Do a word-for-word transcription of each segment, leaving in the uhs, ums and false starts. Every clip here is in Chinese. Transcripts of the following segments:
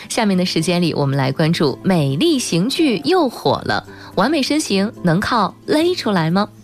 下面的时间里，我们来关注美丽刑具又火了，完美身形能靠勒出来吗？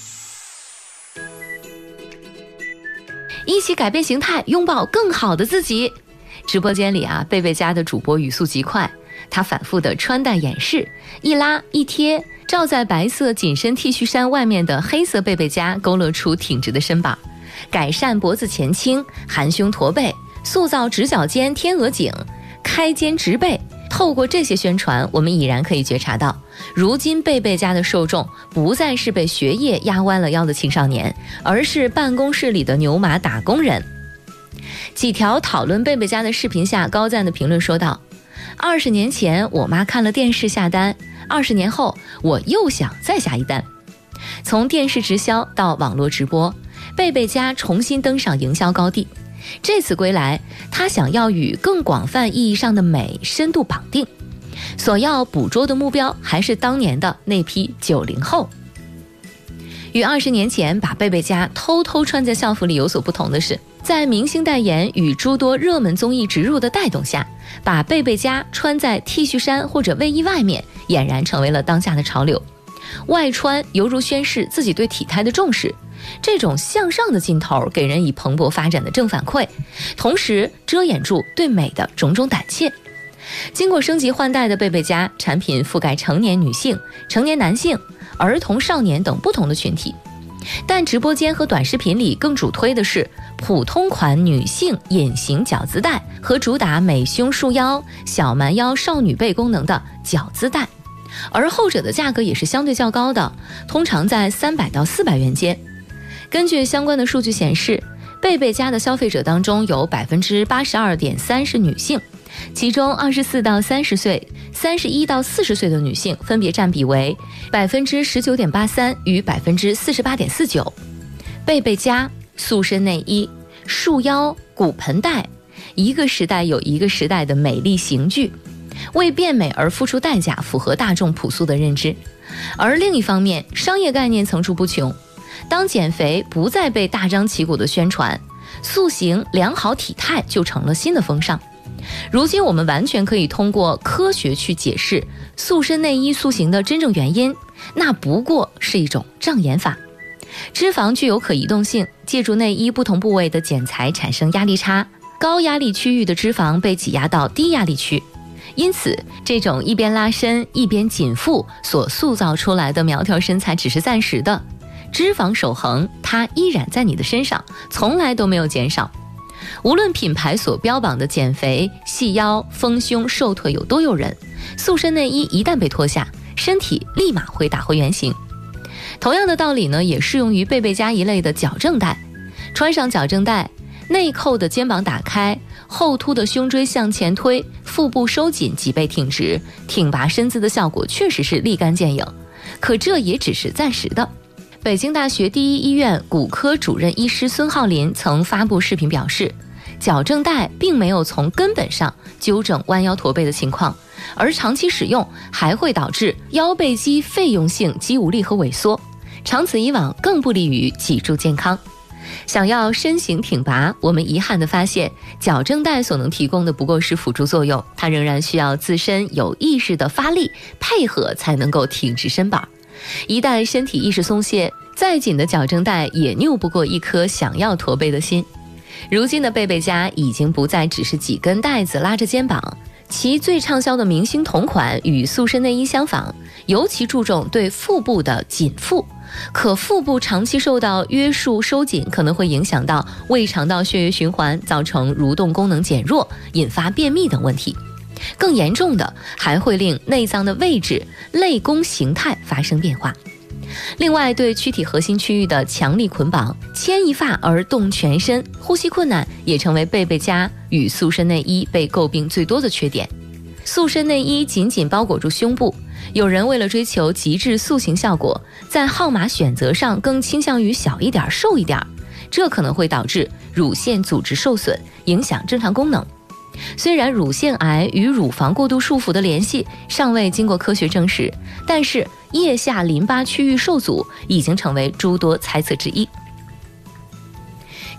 一起改变形态，拥抱更好的自己。直播间里啊，贝贝家的主播语速极快，他反复的穿戴演示，一拉一贴，罩在白色紧身 T 恤衫外面的黑色贝贝家勾勒出挺直的身板，改善脖子前倾、含胸驼背，塑造直角肩、天鹅颈、开肩直背。透过这些宣传，我们已然可以觉察到，如今贝贝家的受众不再是被学业压弯了腰的青少年，而是办公室里的牛马打工人。几条讨论贝贝家的视频下高赞的评论说道，二十年前我妈看了电视下单，二十年后我又想再下一单。从电视直销到网络直播，贝贝家重新登上营销高地。这次归来，他想要与更广泛意义上的美深度绑定，所要捕捉的目标还是当年的那批九零后。与二十年前把贝贝家偷偷穿在校服里有所不同的是，在明星代言与诸多热门综艺植入的带动下，把贝贝家穿在 T 恤衫或者卫衣外面俨然成为了当下的潮流。外穿犹如宣示自己对体态的重视，这种向上的劲头给人以蓬勃发展的正反馈，同时遮掩住对美的种种胆怯。经过升级换代的贝贝家产品覆盖成年女性、成年男性、儿童少年等不同的群体，但直播间和短视频里更主推的是普通款女性隐形饺子带和主打美胸束腰、小蛮腰少女背功能的饺子带，而后者的价格也是相对较高的，通常在三百到四百元间。根据相关的数据显示，贝贝家的消费者当中有 百分之八十二点三 是女性，其中二十四到三十岁、三十一到四十岁的女性分别占比为 百分之十九点八三 与 百分之四十八点四九。 贝贝家塑身内衣、束腰、骨盆带，一个时代有一个时代的美丽刑具，为变美而付出代价，符合大众朴素的认知。而另一方面，商业概念层出不穷，当减肥不再被大张旗鼓的宣传，塑形良好体态就成了新的风尚。如今我们完全可以通过科学去解释塑身内衣塑形的真正原因，那不过是一种障眼法。脂肪具有可移动性，借助内衣不同部位的剪裁产生压力差，高压力区域的脂肪被挤压到低压力区，因此这种一边拉伸一边紧腹所塑造出来的苗条身材只是暂时的，脂肪守恒，它依然在你的身上，从来都没有减少。无论品牌所标榜的减肥、细腰、丰胸、瘦腿有多诱人，塑身内衣一旦被脱下，身体立马会打回原形。同样的道理呢，也适用于贝贝家一类的矫正带。穿上矫正带，内扣的肩膀打开，后凸的胸椎向前推，腹部收紧，脊背挺直，挺拔身姿的效果确实是立竿见影。可这也只是暂时的。北京大学第一医院骨科主任医师孙浩林曾发布视频表示，矫正带并没有从根本上纠正弯腰驼背的情况，而长期使用还会导致腰背肌费用性肌无力和萎缩，长此以往更不利于脊柱健康。想要身形挺拔，我们遗憾地发现，矫正带所能提供的不过是辅助作用，它仍然需要自身有意识的发力配合，才能够挺直身板。一旦身体意识松懈，再紧的矫正带也拗不过一颗想要驼背的心。如今的贝贝家已经不再只是几根带子拉着肩膀，其最畅销的明星同款与塑身内衣相仿，尤其注重对腹部的紧腹。可腹部长期受到约束收紧，可能会影响到胃肠道血液循环，造成蠕动功能减弱，引发便秘等问题。更严重的还会令内脏的位置、肋弓形态发生变化。另外，对躯体核心区域的强力捆绑，牵一发而动全身，呼吸困难也成为贝贝家与塑身内衣被诟病最多的缺点。塑身内衣紧紧包裹住胸部，有人为了追求极致塑形效果，在号码选择上更倾向于小一点、瘦一点，这可能会导致乳腺组织受损，影响正常功能。虽然乳腺癌与乳房过度束缚的联系尚未经过科学证实，但是腋下淋巴区域受阻已经成为诸多猜测之一。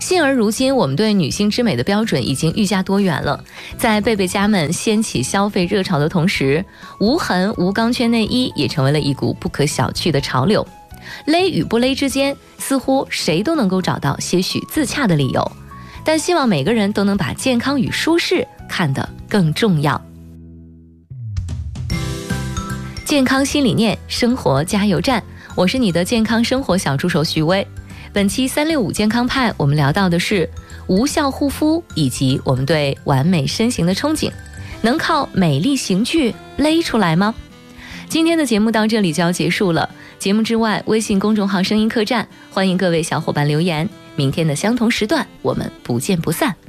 幸而如今，我们对女性之美的标准已经愈加多元了。在贝贝家们掀起消费热潮的同时，无痕无钢圈内衣也成为了一股不可小觑的潮流。勒与不勒之间，似乎谁都能够找到些许自洽的理由。但希望每个人都能把健康与舒适看得更重要。健康新理念，生活加油站，我是你的健康生活小助手徐薇。本期三六五健康派，我们聊到的是无效护肤以及我们对完美身形的憧憬，能靠美丽刑具勒出来吗？今天的节目到这里就要结束了。节目之外，微信公众号声音客栈，欢迎各位小伙伴留言。明天的相同时段，我们不见不散。